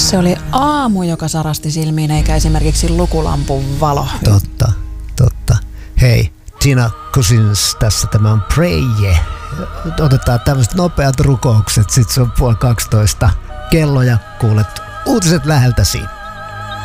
Se oli aamu, joka sarasti silmiin, eikä esimerkiksi lukulampun valo. Totta. Hei, Tina Cousins tässä, tämä on Pray Yeah. Otetaan tämmöiset nopeat rukoukset, sit se on 11:30 kello ja kuulet uutiset läheltäsi.